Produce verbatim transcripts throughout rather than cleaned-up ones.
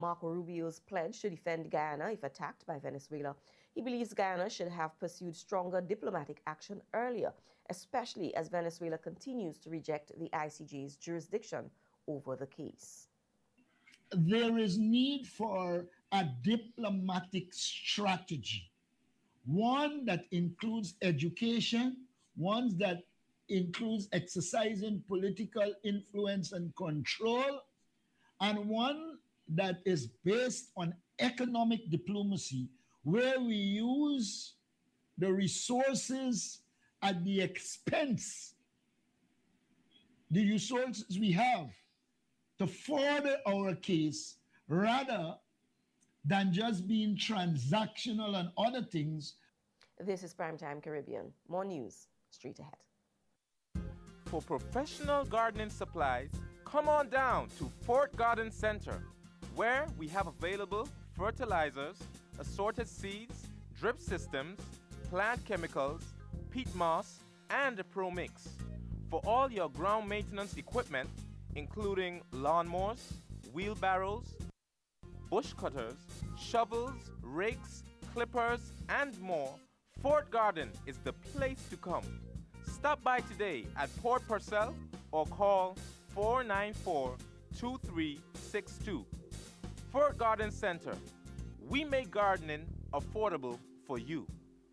Marco Rubio's pledge to defend Guyana if attacked by Venezuela. He believes Guyana should have pursued stronger diplomatic action earlier, especially as Venezuela continues to reject the I C J's jurisdiction over the case. There is need for a diplomatic strategy, one that includes education, one that includes exercising political influence and control, and one that is based on economic diplomacy, where we use the resources at the expense, the resources we have to further our case rather than just being transactional and other things. This is Primetime Caribbean. More news straight ahead. For professional gardening supplies, come on down to Fort Garden Center, where we have available fertilizers, assorted seeds, drip systems, plant chemicals, peat moss, and a Pro Mix. For all your ground maintenance equipment, including lawnmowers, wheelbarrows, bush cutters, shovels, rakes, clippers, and more, Fort Garden is the place to come. Stop by today at Port Purcell or call four nine four, two three six two. Fort Garden Center. We make gardening affordable for you.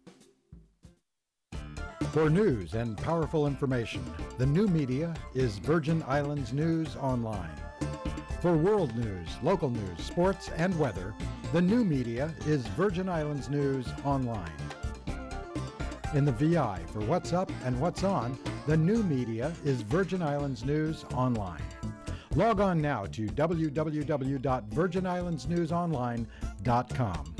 For news and powerful information, the new media is Virgin Islands News Online. For world news, local news, sports, and weather, the new media is Virgin Islands News Online. In the V I for what's up and what's on, the new media is Virgin Islands News Online. Log on now to w w w dot virgin islands news online dot com.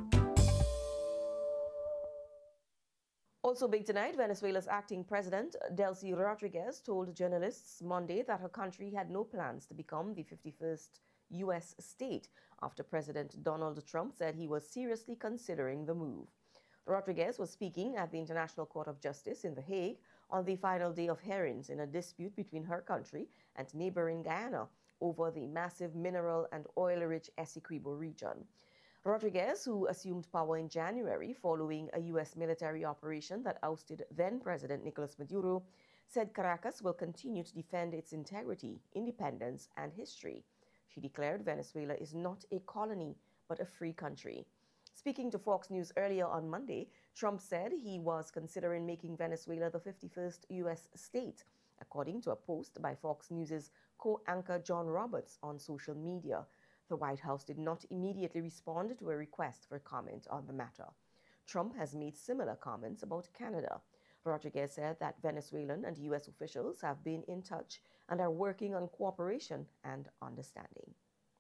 Also big tonight, Venezuela's acting president, Delcy Rodriguez, told journalists Monday that her country had no plans to become the fifty-first U S state after President Donald Trump said he was seriously considering the move. Rodriguez was speaking at the International Court of Justice in The Hague on the final day of hearings in a dispute between her country and neighboring Guyana over the massive mineral and oil-rich Essequibo region. Rodriguez, who assumed power in January following a U S military operation that ousted then-President Nicolas Maduro, said Caracas will continue to defend its integrity, independence, and history. She declared Venezuela is not a colony, but a free country. Speaking to Fox News earlier on Monday, Trump said he was considering making Venezuela the fifty-first U S state, according to a post by Fox News' co-anchor John Roberts on social media. The White House did not immediately respond to a request for comment on the matter. Trump has made similar comments about Canada. Rodriguez said that Venezuelan and U S officials have been in touch and are working on cooperation and understanding.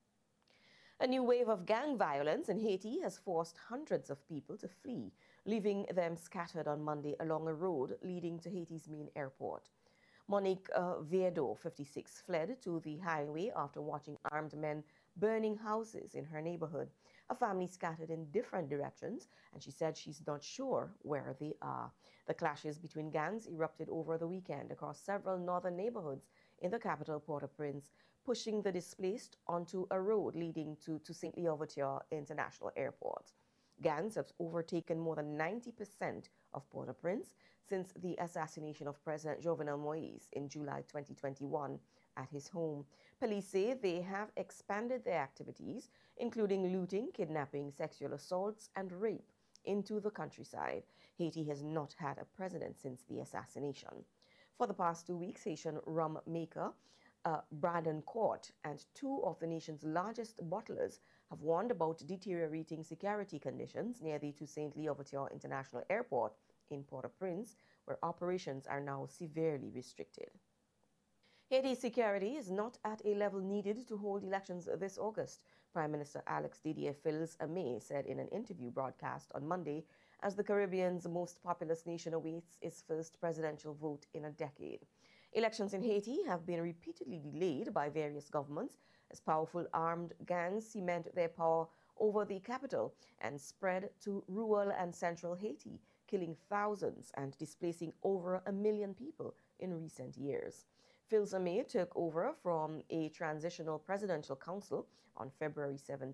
A new wave of gang violence in Haiti has forced hundreds of people to flee, leaving them scattered on Monday along a road leading to Haiti's main airport. Monique uh, Viedo, fifty-six, fled to the highway after watching armed men burning houses in her neighborhood. A family scattered in different directions, and she said she's not sure where they are. The clashes between gangs erupted over the weekend across several northern neighborhoods in the capital, Port-au-Prince, pushing the displaced onto a road leading to, to Saint Louverture International Airport. Gangs have overtaken more than ninety percent of Port-au-Prince since the assassination of President Jovenel Moïse in July twenty twenty-one at his home. Police say they have expanded their activities, including looting, kidnapping, sexual assaults, and rape, into the countryside. Haiti has not had a president since the assassination. For the past two weeks, Haitian rum maker uh, Brandon Court and two of the nation's largest bottlers have warned about deteriorating security conditions near the Toussaint Louverture International Airport in Port-au-Prince, where operations are now severely restricted. Haiti's security is not at a level needed to hold elections this August, Prime Minister Alex Didier Fils-Aimé said in an interview broadcast on Monday as the Caribbean's most populous nation awaits its first presidential vote in a decade. Elections in Haiti have been repeatedly delayed by various governments as powerful armed gangs cement their power over the capital and spread to rural and central Haiti, killing thousands and displacing over a million people in recent years. Theresa May took over from a transitional presidential council on February seventeenth.